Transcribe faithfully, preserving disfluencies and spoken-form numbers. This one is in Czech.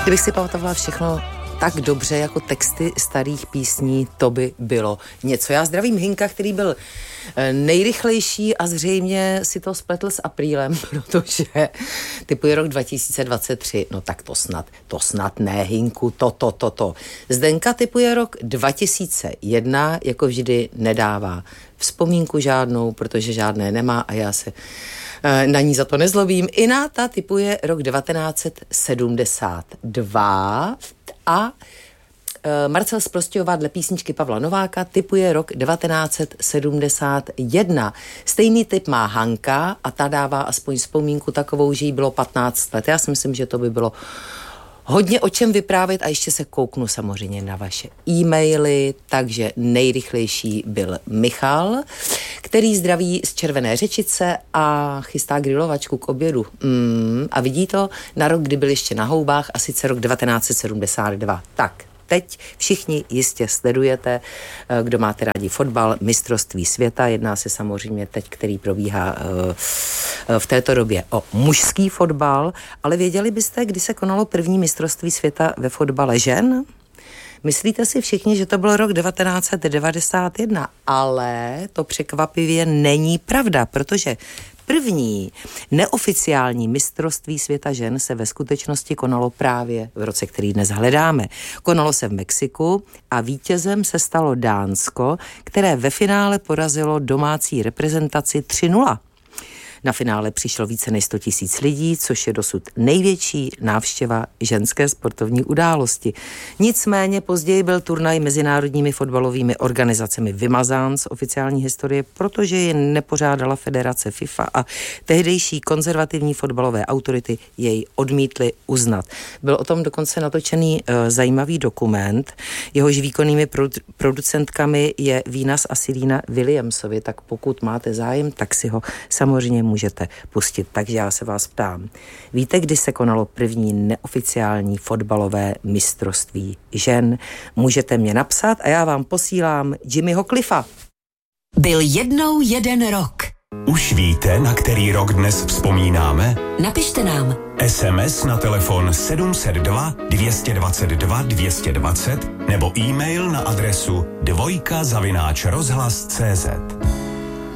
Kdybych si pamatovala všechno tak dobře jako texty starých písní, to by bylo něco. Já zdravím Hinka, který byl nejrychlejší a zřejmě si to spletl s aprílem, protože typuje rok dva tisíce dvacet tři. No tak to snad, to snad ne, Hinku, to, to, to, to. Zdenka typuje rok dva tisíce jedna, jako vždy nedává vzpomínku žádnou, protože žádné nemá a já se na ní za to nezlobím. Ináta typuje rok devatenáct sedmdesát dva a Marcel z Prostějova dle písničky Pavla Nováka typuje rok devatenáct sedmdesát jedna. Stejný typ má Hanka a ta dává aspoň vzpomínku takovou, že jí bylo patnáct let. Já si myslím, že to by bylo hodně o čem vyprávět a ještě se kouknu samozřejmě na vaše e-maily, takže nejrychlejší byl Michal, který zdraví z Červené Řečice a chystá grilovačku k obědu. Mm, a vidí to na rok, kdy byl ještě na houbách, a sice rok devatenáct sedmdesát dva. Tak, teď všichni jistě sledujete, kdo máte rádi fotbal, mistrovství světa. Jedná se samozřejmě teď, který probíhá v této době o mužský fotbal, ale věděli byste, kdy se konalo první mistrovství světa ve fotbale žen? Myslíte si všichni, že to byl rok devatenáct devadesát jedna, ale to překvapivě není pravda, protože první neoficiální mistrovství světa žen se ve skutečnosti konalo právě v roce, který dnes hledáme. Konalo se v Mexiku a vítězem se stalo Dánsko, které ve finále porazilo domácí reprezentaci tři nula. Na finále přišlo více než sto tisíc lidí, což je dosud největší návštěva ženské sportovní události. Nicméně později byl turnaj mezinárodními fotbalovými organizacemi vymazán z oficiální historie, protože je nepořádala federace FIFA a tehdejší konzervativní fotbalové autority jej odmítly uznat. Byl o tom dokonce natočený e, zajímavý dokument. Jehož výkonnými produ- producentkami je Venus a Serena Williamsovi, tak pokud máte zájem, tak si ho samozřejmě můžete pustit. Takže já se vás ptám, víte, kdy se konalo první neoficiální fotbalové mistrovství žen? Můžete mě napsat a já vám posílám Jimmyho Cliffa. Byl jednou jeden rok. Už víte, na který rok dnes vzpomínáme? Napište nám. es em es na telefon sedm set dva dvě dvacet dva dvě dvacet nebo e-mail na adresu dvojka zavináč rozhlas tečka cé zet.